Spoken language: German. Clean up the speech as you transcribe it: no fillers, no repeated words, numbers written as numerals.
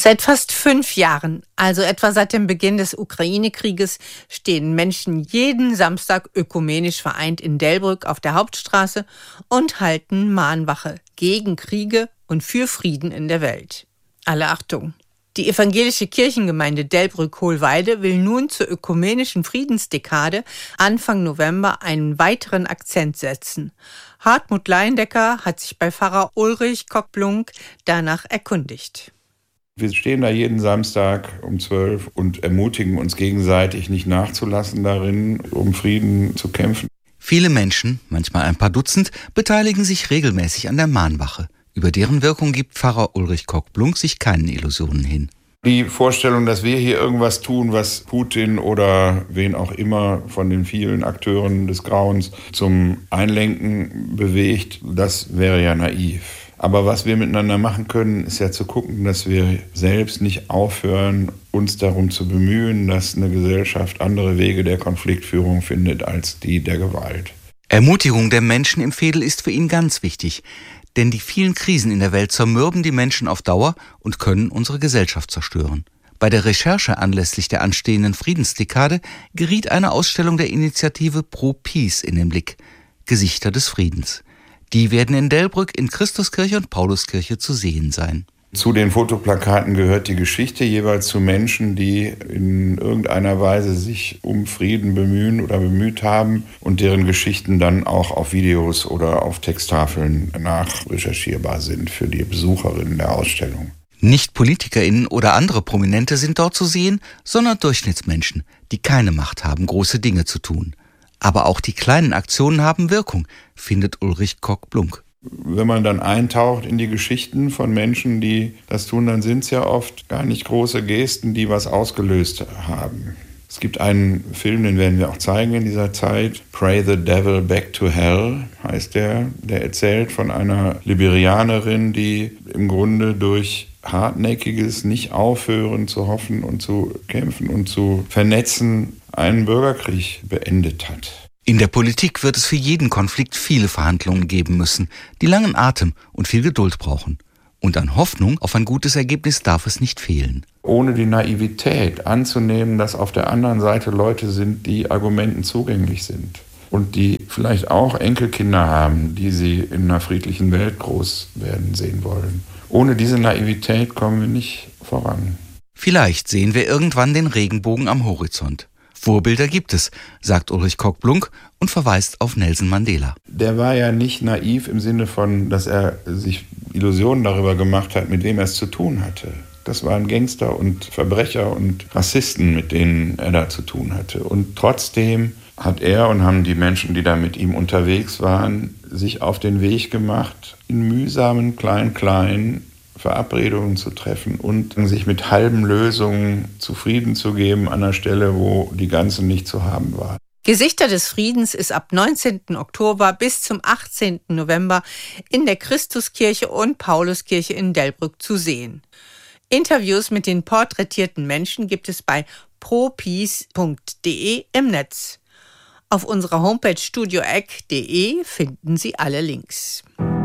Seit fast 5 Jahren, also etwa seit dem Beginn des Ukraine-Krieges, stehen Menschen jeden Samstag ökumenisch vereint in Delbrück auf der Hauptstraße und halten Mahnwache gegen Kriege und für Frieden in der Welt. Alle Achtung! Die evangelische Kirchengemeinde Delbrück-Hohlweide will nun zur ökumenischen Friedensdekade Anfang November einen weiteren Akzent setzen. Hartmut Leindecker hat sich bei Pfarrer Ulrich Kock-Blunk danach erkundigt. Wir stehen da jeden Samstag um 12 und ermutigen uns gegenseitig, nicht nachzulassen darin, um Frieden zu kämpfen. Viele Menschen, manchmal ein paar Dutzend, beteiligen sich regelmäßig an der Mahnwache. Über deren Wirkung gibt Pfarrer Ulrich Kock-Blunk sich keinen Illusionen hin. Die Vorstellung, dass wir hier irgendwas tun, was Putin oder wen auch immer von den vielen Akteuren des Grauens zum Einlenken bewegt, das wäre ja naiv. Aber was wir miteinander machen können, ist ja zu gucken, dass wir selbst nicht aufhören, uns darum zu bemühen, dass eine Gesellschaft andere Wege der Konfliktführung findet als die der Gewalt. Ermutigung der Menschen im Veedel ist für ihn ganz wichtig. Denn die vielen Krisen in der Welt zermürben die Menschen auf Dauer und können unsere Gesellschaft zerstören. Bei der Recherche anlässlich der anstehenden Friedensdekade geriet eine Ausstellung der Initiative Pro Peace in den Blick. Gesichter des Friedens. Die werden in Delbrück in Christuskirche und Pauluskirche zu sehen sein. Zu den Fotoplakaten gehört die Geschichte jeweils zu Menschen, die in irgendeiner Weise sich um Frieden bemühen oder bemüht haben und deren Geschichten dann auch auf Videos oder auf Texttafeln nachrecherchierbar sind für die Besucherinnen der Ausstellung. Nicht PolitikerInnen oder andere Prominente sind dort zu sehen, sondern Durchschnittsmenschen, die keine Macht haben, große Dinge zu tun. Aber auch die kleinen Aktionen haben Wirkung, findet Ulrich Kock-Blunk. Wenn man dann eintaucht in die Geschichten von Menschen, die das tun, dann sind es ja oft gar nicht große Gesten, die was ausgelöst haben. Es gibt einen Film, den werden wir auch zeigen in dieser Zeit. Pray the Devil Back to Hell heißt der. Der erzählt von einer Liberianerin, die im Grunde durch hartnäckiges Nicht-Aufhören zu hoffen und zu kämpfen und zu vernetzen einen Bürgerkrieg beendet hat. In der Politik wird es für jeden Konflikt viele Verhandlungen geben müssen, die langen Atem und viel Geduld brauchen. Und an Hoffnung auf ein gutes Ergebnis darf es nicht fehlen. Ohne die Naivität anzunehmen, dass auf der anderen Seite Leute sind, die Argumenten zugänglich sind und die vielleicht auch Enkelkinder haben, die sie in einer friedlichen Welt groß werden sehen wollen. Ohne diese Naivität kommen wir nicht voran. Vielleicht sehen wir irgendwann den Regenbogen am Horizont. Vorbilder gibt es, sagt Ulrich Kock-Blunk und verweist auf Nelson Mandela. Der war ja nicht naiv im Sinne von, dass er sich Illusionen darüber gemacht hat, mit wem er es zu tun hatte. Das waren Gangster und Verbrecher und Rassisten, mit denen er da zu tun hatte. Und trotzdem hat er und haben die Menschen, die da mit ihm unterwegs waren, sich auf den Weg gemacht, in mühsamen kleinen Verabredungen zu treffen und sich mit halben Lösungen zufrieden zu geben an einer Stelle, wo die ganze nicht zu haben war. Gesichter des Friedens ist ab 19. Oktober bis zum 18. November in der Christuskirche und Pauluskirche in Delbrück zu sehen. Interviews mit den porträtierten Menschen gibt es bei propeace.de im Netz. Auf unserer Homepage studioeck.de finden Sie alle Links.